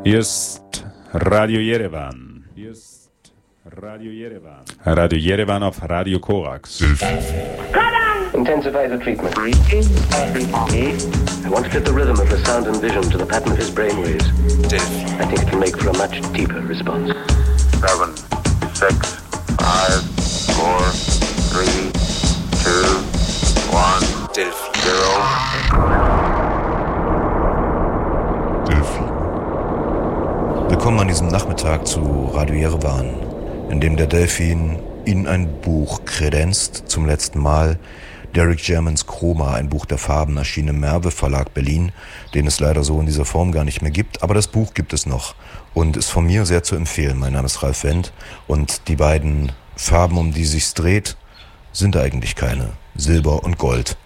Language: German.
Hier ist Radio Yerevan. Radio Yerevan auf Radio Korax. Intensify the treatment. I want to fit the rhythm of the sound and vision to the pattern of his brainwaves. I think it will make for a much deeper response. 7, 6, 5, 4, 3, 2, 1, 0. Willkommen an diesem Nachmittag zu Radio Yerevan, in dem der Delfin Ihnen ein Buch kredenzt, zum letzten Mal. Derek Germans Chroma, ein Buch der Farben, erschien im Merve Verlag Berlin, den es leider so in dieser Form gar nicht mehr gibt, aber das Buch gibt es noch und ist von mir sehr zu empfehlen. Mein Name ist Ralf Wendt und die beiden Farben, um die sich's dreht, sind eigentlich keine: Silber und Gold.